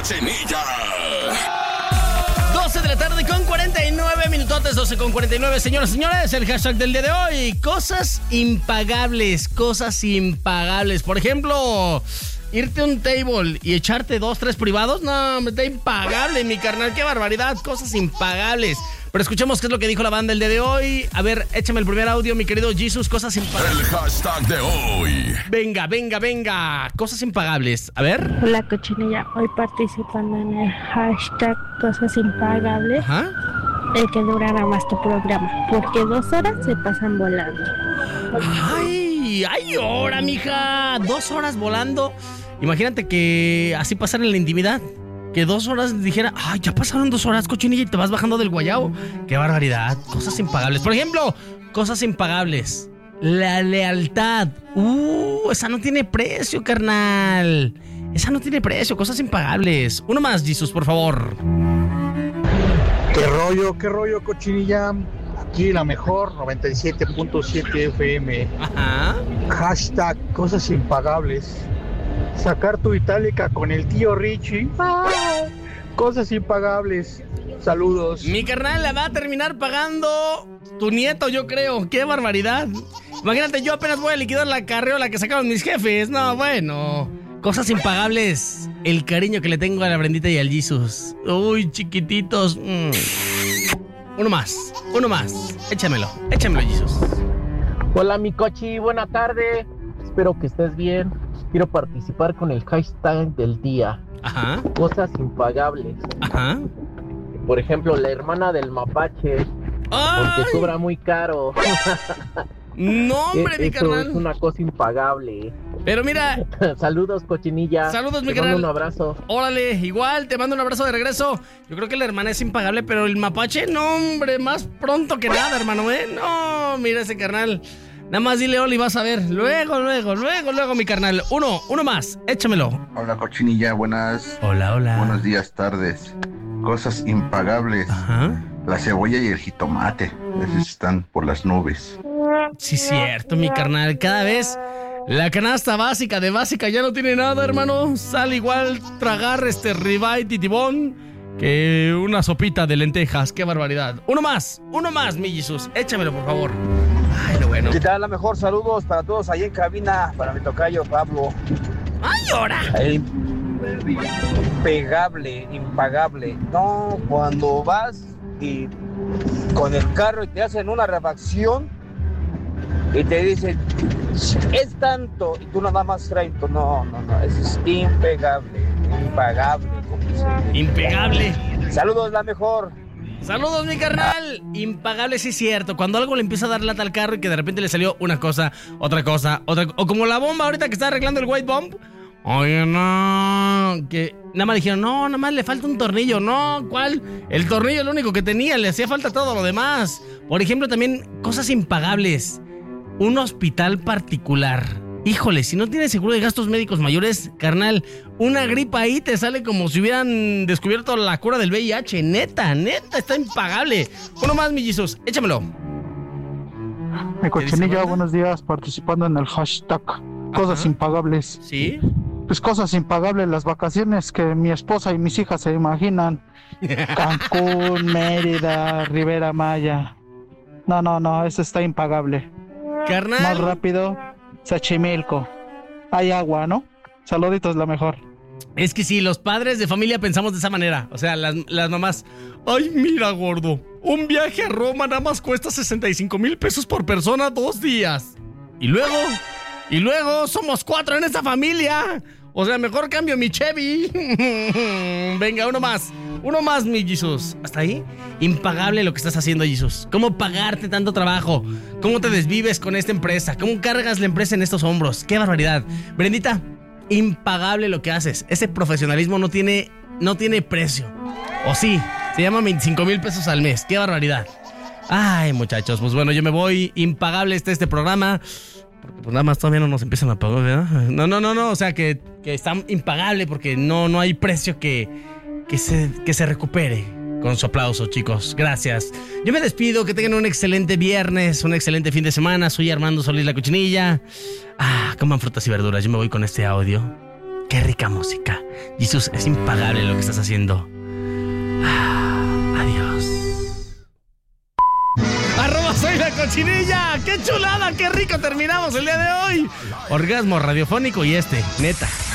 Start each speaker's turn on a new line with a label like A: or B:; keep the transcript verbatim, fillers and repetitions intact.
A: Cochinilla.
B: doce de la tarde con cuarenta y nueve minutotes, doce con cuarenta y nueve, señoras y señores, el hashtag del día de hoy, cosas impagables, cosas impagables. Por ejemplo, irte a un table y echarte dos, tres privados, no, me está impagable, mi carnal, qué barbaridad, cosas impagables. Pero escuchemos qué es lo que dijo la banda el día de hoy. A ver, échame el primer audio, mi querido Jesus, cosas impagables.
A: El hashtag de hoy.
B: Venga, venga, venga, cosas impagables. A ver.
C: Hola, Cochinilla, hoy participando en el hashtag cosas impagables.
B: Ajá.
C: El que durara más tu programa, porque dos horas se pasan volando.
B: Ay, ay, hora, mija. Dos horas volando. Imagínate que así pasara en la intimidad. Que dos horas dijera, ay, ya pasaron dos horas, Cochinilla, y te vas bajando del guayabo. Qué barbaridad. Cosas impagables. Por ejemplo, cosas impagables. La lealtad. Uh, esa no tiene precio, carnal. Esa no tiene precio. Cosas impagables. Uno más, Jesus, por favor.
D: ¿Qué rollo, qué rollo, Cochinilla? Aquí la mejor, noventa y siete punto siete F M.
B: Ajá.
D: Hashtag cosas impagables. Sacar tu itálica con el tío Richie. ¡Ah! Cosas impagables. Saludos.
B: Mi carnal la va a terminar pagando tu nieto, yo creo. ¡Qué barbaridad! Imagínate, yo apenas voy a liquidar la carriola que sacaron mis jefes. No, bueno. Cosas impagables. El cariño que le tengo a la Brendita y al Jesus. Uy, chiquititos. Mm. Uno más, uno más. Échamelo, échamelo, Jesus.
E: Hola, mi Cochi, buena tarde. Espero que estés bien. Quiero participar con el hashtag del día.
B: Ajá.
E: Cosas impagables.
B: Ajá.
E: Por ejemplo, la hermana del mapache.
B: ¡Ay!
E: Porque cobra muy caro.
B: No, hombre, mi
E: Eso
B: carnal.
E: es una cosa impagable.
B: Pero mira.
E: Saludos, Cochinilla.
B: Saludos, mi
E: Te
B: carnal.
E: mando un abrazo.
B: Órale, igual, te mando un abrazo de regreso. Yo creo que la hermana es impagable, pero el mapache, no, hombre, más pronto que nada, hermano, ¿eh? No, mira ese carnal. Nada más dile hola y vas a ver. Luego, luego, luego, luego, mi carnal. Uno, uno más, échamelo.
F: Hola, Cochinilla, buenas.
B: Hola, hola.
F: Buenos días, tardes. Cosas impagables.
B: Ajá.
F: La cebolla y el jitomate. Esos están por las nubes.
B: Sí, cierto, mi carnal. Cada vez la canasta básica de básica ya no tiene nada, hermano. Sale igual tragar este ribeye titibón que una sopita de lentejas. Qué barbaridad. Uno más, uno más, mi Jesus. Échamelo, por favor. Ay, lo bueno.
G: ¿Qué tal? La mejor saludos para todos ahí en cabina, para mi tocayo Pablo.
B: ¡Ay, ahora!
G: El impagable, impagable. No, cuando vas y con el carro y te hacen una refacción y te dicen, es tanto, y tú nada más traes, no, no, no, eso es impagable, impagable. Como dice.
B: Impagable.
G: Saludos, la mejor.
B: Saludos, mi carnal. Impagable, sí es cierto. Cuando algo le empieza a dar lata al carro y que de repente le salió una cosa, otra cosa, otra... O como la bomba ahorita que está arreglando el white bomb. Oye, no... Que nada más dijeron, no, nada más le falta un tornillo. No, ¿cuál? El tornillo es lo único que tenía. Le hacía falta todo lo demás. Por ejemplo, también cosas impagables. Un hospital particular. Híjole, si no tienes seguro de gastos médicos mayores, carnal, una gripa ahí te sale como si hubieran descubierto la cura del V I H. Neta, neta, está impagable. Uno más, mi Jesus, échamelo.
D: Mi Cochinilla, buenos días, participando en el hashtag cosas
B: Ajá.
D: impagables.
B: ¿Sí?
D: Pues cosas impagables, las vacaciones que mi esposa y mis hijas se imaginan. Cancún, Mérida, Rivera Maya. No, no, no, eso está impagable.
B: Carnal.
D: Más rápido, Xochimilco. Hay agua, ¿no? Saluditos, la mejor.
B: Es que sí, los padres de familia pensamos de esa manera. O sea, las, las mamás. Ay, mira, gordo. Un viaje a Roma nada más cuesta sesenta y cinco mil pesos por persona dos días. Y luego, y luego somos cuatro en esta familia. O sea, mejor cambio mi Chevy. Venga, uno más. Uno más, mi Jesus. ¿Hasta ahí? Impagable lo que estás haciendo, Jesus. ¿Cómo pagarte tanto trabajo? ¿Cómo te desvives con esta empresa? ¿Cómo cargas la empresa en estos hombros? ¡Qué barbaridad! Brendita, impagable lo que haces. Ese profesionalismo no tiene, no tiene precio. ¿O sí? Se llama veinticinco mil pesos al mes. ¡Qué barbaridad! Ay, muchachos, pues bueno, yo me voy. Impagable está este programa. Porque pues nada más todavía no nos empiezan a pagar, ¿verdad? No, no, no, no. O sea, que, que está impagable porque no, no hay precio que, que, se, que se recupere. Con su aplauso, chicos. Gracias. Yo me despido. Que tengan un excelente viernes, un excelente fin de semana. Soy Armando Solís, la Cochinilla. Ah, coman frutas y verduras. Yo me voy con este audio. Qué rica música. Jesús, es impagable lo que estás haciendo. Ah, adiós. Arroba soy la cochinilla. ¡Qué chulada! ¡Qué rico terminamos el día de hoy! Orgasmo radiofónico y este, neta.